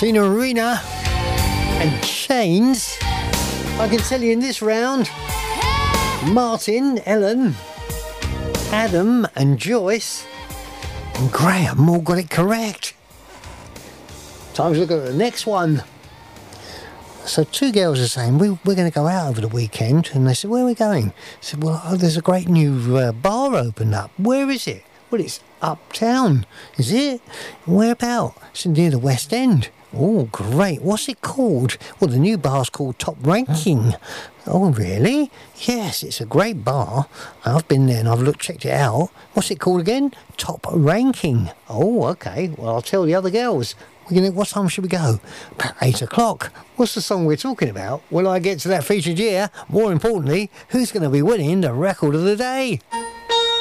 Tina Arena and Chains. I can tell you in this round, Martin, Ellen, Adam and Joyce and Graham all got it correct. Time to look at the next one. So two girls are saying, we're going to go out over the weekend. And they said, where are we going? I said, well, there's a great new bar opened up. Where is it? Well, it's uptown. Is it? Whereabout? It's near the West End. Oh, great. What's it called? Well, the new bar's called Top Ranking. Oh, really? Yes, it's a great bar. I've been there and I've checked it out. What's it called again? Top Ranking. Oh, okay. Well, I'll tell the other girls. What time should we go? About 8 o'clock. What's the song we're talking about? Will I get to that featured year? More importantly, who's going to be winning the record of the day?